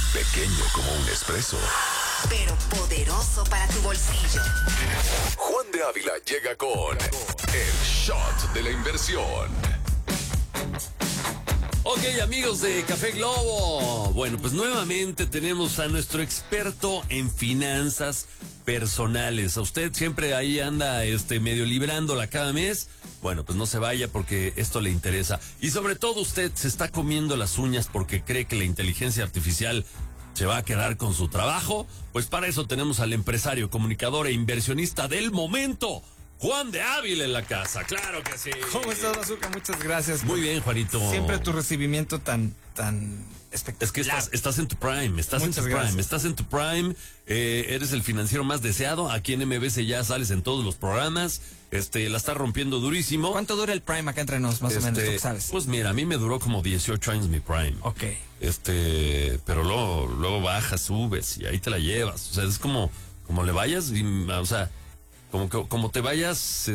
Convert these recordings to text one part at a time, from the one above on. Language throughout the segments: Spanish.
Pequeño como un espresso, pero poderoso para tu bolsillo. Juan de Ávila llega con el shot de la inversión. Ok, amigos de Café Globo. Bueno, pues nuevamente tenemos a nuestro experto en finanzas personales. A usted siempre ahí anda medio librándola cada mes. Bueno, pues no se vaya porque esto le interesa. Y sobre todo usted se está comiendo las uñas porque cree que la inteligencia artificial se va a quedar con su trabajo. Pues para eso tenemos al empresario, comunicador e inversionista del momento, Juan de Ávila en la casa. Claro que sí. ¿Cómo estás, Bazooka? Muchas gracias. Muy bien, Juanito. Siempre tu recibimiento tan espectacular. Es que estás en tu prime, estás en tu prime, eres el financiero más deseado. Aquí en MBS ya sales en todos los programas, la estás rompiendo durísimo. ¿Cuánto dura el prime acá entre nos, más o menos, tú sabes? Pues mira, a mí me duró como 18 años mi prime. Ok. Pero luego bajas, subes y ahí te la llevas. O sea, es como le vayas, o sea, como te vayas,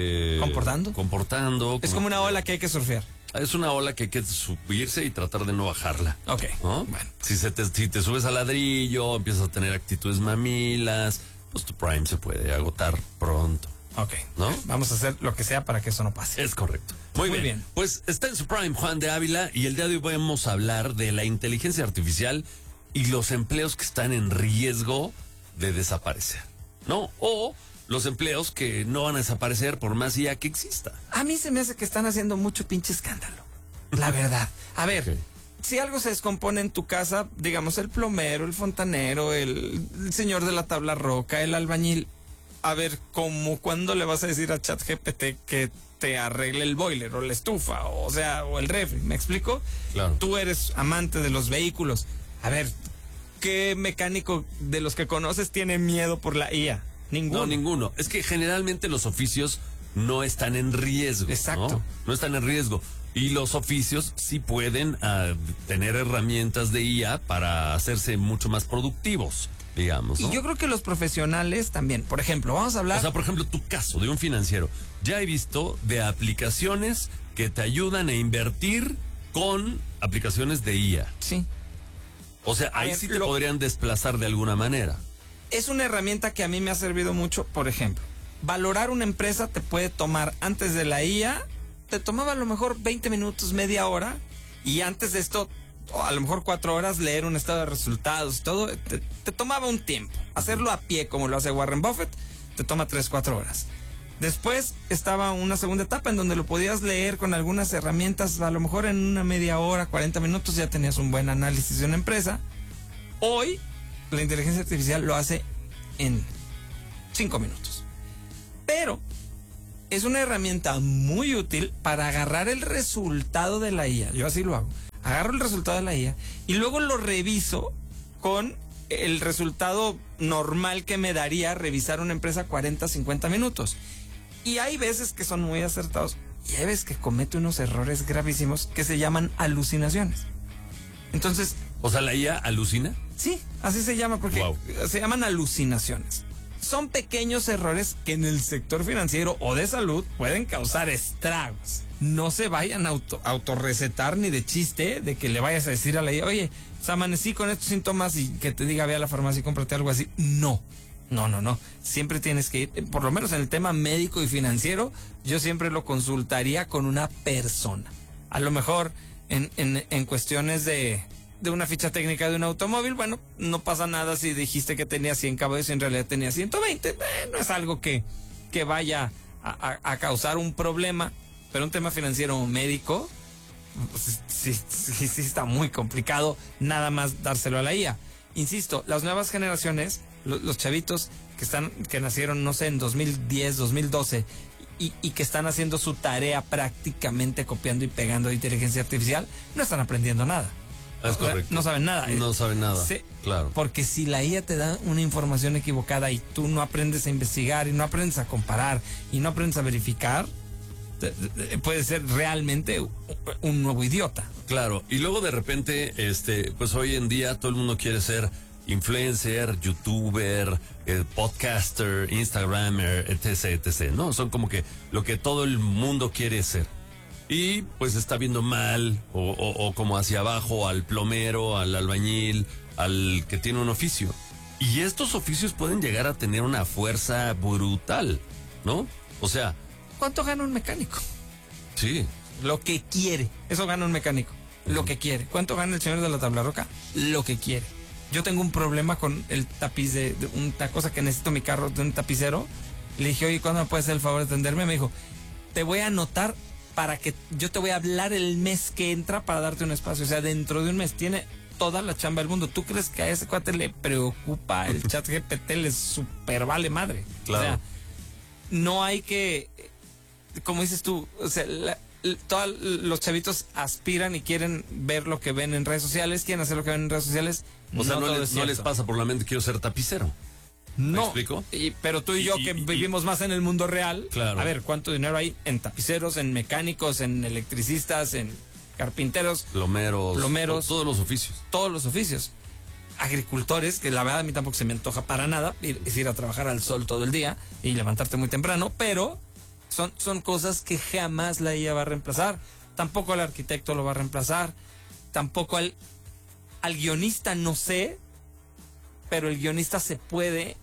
comportando. Es como una ola que hay que surfear. Es una ola que hay que subirse y tratar de no bajarla. Ok. ¿No? Bueno. Si te subes al ladrillo, empiezas a tener actitudes mamilas, pues tu prime se puede agotar pronto. Ok. ¿No? Vamos a hacer lo que sea para que eso no pase. Es correcto. Muy bien. Pues está en su prime Juan de Ávila y el día de hoy vamos a hablar de la inteligencia artificial y los empleos que están en riesgo de desaparecer, ¿no? O los empleos que no van a desaparecer por más IA que exista. A mí se me hace que están haciendo mucho pinche escándalo. La verdad. A ver, Okay. Si algo se descompone en tu casa, digamos el plomero, el fontanero, el señor de la tabla roca, el albañil, a ver, ¿cuándo le vas a decir a ChatGPT que te arregle el boiler o la estufa, o el refri? ¿Me explico? Claro. Tú eres amante de los vehículos. A ver, ¿qué mecánico de los que conoces tiene miedo por la IA? Ninguno. No, ninguno. Es que generalmente los oficios no están en riesgo. Exacto. No están en riesgo. Y los oficios sí pueden tener herramientas de IA para hacerse mucho más productivos, digamos, ¿no? Y yo creo que los profesionales también. Por ejemplo, vamos a hablar... O sea, por ejemplo, tu caso de un financiero. Ya he visto de aplicaciones que te ayudan a invertir con aplicaciones de IA. Sí. O sea, ahí sí te podrían desplazar de alguna manera. Es una herramienta que a mí me ha servido mucho. Por ejemplo, valorar una empresa te puede tomar, antes de la IA, te tomaba a lo mejor 20 minutos, media hora, y antes de esto, a lo mejor 4 horas, leer un estado de resultados, todo, te tomaba un tiempo. Hacerlo a pie, como lo hace Warren Buffett, te toma 3-4 horas. Después estaba una segunda etapa en donde lo podías leer con algunas herramientas, a lo mejor en una media hora, 40 minutos, ya tenías un buen análisis de una empresa. Hoy, la inteligencia artificial lo hace en 5 minutos. Pero es una herramienta muy útil para agarrar el resultado de la IA. Yo así lo hago. Agarro el resultado de la IA y luego lo reviso con el resultado normal que me daría revisar una empresa 40-50 minutos. Y hay veces que son muy acertados y hay veces que comete unos errores gravísimos que se llaman alucinaciones. Entonces... O sea, ¿la IA alucina? Sí, así se llama porque se llaman alucinaciones. Son pequeños errores que en el sector financiero o de salud pueden causar estragos. No se vayan a autorrecetar ni de chiste de que le vayas a decir a la IA, oye, pues amanecí con estos síntomas y que te diga ve a la farmacia y cómprate algo así. No. Siempre tienes que ir, por lo menos en el tema médico y financiero, yo siempre lo consultaría con una persona. A lo mejor en cuestiones de una ficha técnica de un automóvil, bueno, no pasa nada si dijiste que tenía 100 caballos y en realidad tenía 120. No es algo que vaya a causar un problema, pero un tema financiero o médico, pues, sí está muy complicado nada más dárselo a la IA. Insisto, las nuevas generaciones, los chavitos que nacieron, no sé, en 2010, 2012, y que están haciendo su tarea prácticamente copiando y pegando de inteligencia artificial, no están aprendiendo nada. Es correcto. No saben nada. No saben nada. Sí, claro. Porque si la IA te da una información equivocada y tú no aprendes a investigar y no aprendes a comparar y no aprendes a verificar, puede ser realmente un nuevo idiota. Claro. Y luego de repente, pues hoy en día todo el mundo quiere ser influencer, youtuber, podcaster, instagramer, etc, ¿no? Son como que lo que todo el mundo quiere ser. y pues está viendo mal o como hacia abajo al plomero, al albañil, al que tiene un oficio. Y estos oficios pueden llegar a tener una fuerza brutal, ¿no? O sea, ¿cuánto gana un mecánico? sí. Lo que quiere. Eso gana un mecánico. Lo que quiere. ¿Cuánto gana el señor de la tabla roca? Lo que quiere. Yo tengo un problema con el tapiz de una cosa que necesito mi carro de un tapicero. Le dije, oye, ¿cuándo me puedes hacer el favor de atenderme? Me dijo, te voy a anotar para que yo te voy a hablar el mes que entra para darte un espacio. O sea, dentro de un mes tiene toda la chamba del mundo. ¿Tú crees que a ese cuate le preocupa el chat GPT? Le super vale madre. Claro. O sea, no hay que, como dices tú, o sea, todos los chavitos aspiran y quieren ver lo que ven en redes sociales, quieren hacer lo que ven en redes sociales. O sea, todo no es les cierto. pasa por la mente quiero ser tapicero. ¿Me No, explico? pero tú y yo que vivimos más en el mundo real, Claro. a ver, ¿cuánto dinero hay en tapiceros, en mecánicos, en electricistas, en carpinteros, Plomeros, todos los oficios. todos los oficios? Agricultores, que la verdad a mí tampoco se me antoja para nada, es ir a trabajar al sol todo el día y levantarte muy temprano, pero son cosas que jamás la IA va a reemplazar. Tampoco el arquitecto lo va a reemplazar, tampoco al guionista, no sé, pero el guionista se puede...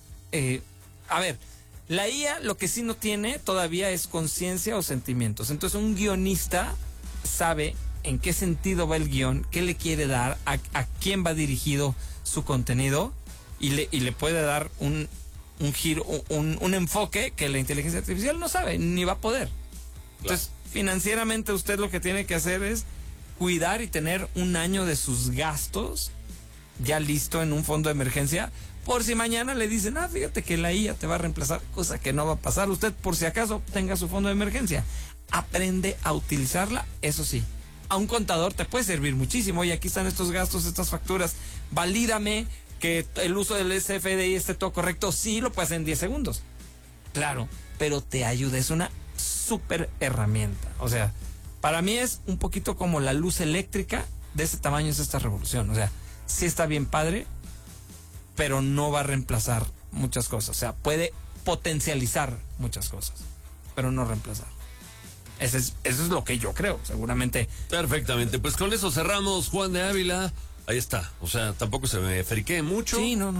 a ver, la IA lo que sí no tiene todavía es conciencia o sentimientos. Entonces un guionista sabe en qué sentido va el guión, qué le quiere dar, a quién va dirigido su contenido y le puede dar un giro, un enfoque que la inteligencia artificial no sabe ni va a poder. Entonces, financieramente usted lo que tiene que hacer es cuidar y tener un año de sus gastos ya listo en un fondo de emergencia, por si mañana le dicen, fíjate que la IA te va a reemplazar, cosa que no va a pasar. Usted, por si acaso, tenga su fondo de emergencia. Aprende a utilizarla, eso sí. A un contador te puede servir muchísimo. Oye, aquí están estos gastos, estas facturas. Valídame que el uso del SFDI esté todo correcto. Sí, lo puedes hacer en 10 segundos. Claro, pero te ayuda. Es una súper herramienta. O sea, para mí es un poquito como la luz eléctrica. De ese tamaño es esta revolución. O sea, sí está bien padre, pero no va a reemplazar muchas cosas. O sea, puede potencializar muchas cosas, pero no reemplazar. Eso es lo que yo creo, seguramente. Perfectamente, pues con eso cerramos, Juan de Ávila. Ahí está, o sea, tampoco se me friqué mucho. Sí, no.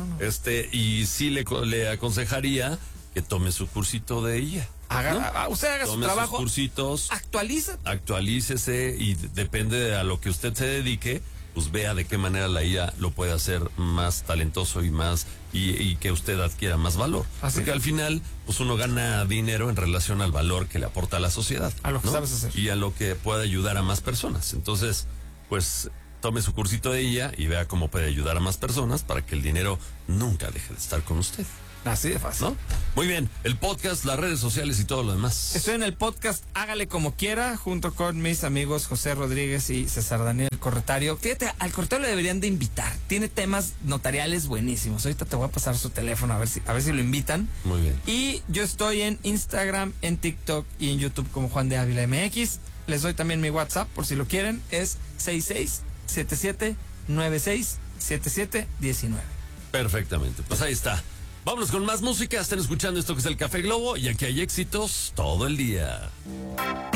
Y sí le aconsejaría que tome su cursito de IA. Usted haga Tome su trabajo, sus cursitos, actualícese y depende de a lo que usted se dedique, pues vea de qué manera la IA lo puede hacer más talentoso y más y que usted adquiera más valor. Así porque es. al final, pues uno gana dinero en relación al valor que le aporta a la sociedad. A lo que sabes hacer. Y a lo que puede ayudar a más personas. Entonces, pues tome su cursito de IA y vea cómo puede ayudar a más personas para que el dinero nunca deje de estar con usted. Así de fácil. ¿No? Muy bien, el podcast, las redes sociales y todo lo demás. Estoy en el podcast Hágale Como Quiera, junto con mis amigos José Rodríguez y César Daniel Corretario. Fíjate, al corretario le deberían de invitar. Tiene temas notariales buenísimos. Ahorita te voy a pasar su teléfono a ver si lo invitan. Muy bien. Y yo estoy en Instagram, en TikTok y en YouTube como Juan de Ávila MX. Les doy también mi WhatsApp por si lo quieren. Es 6677967719. Perfectamente, pues ahí está. Vámonos con más música. Están escuchando esto que es el Café Globo y aquí hay éxitos todo el día.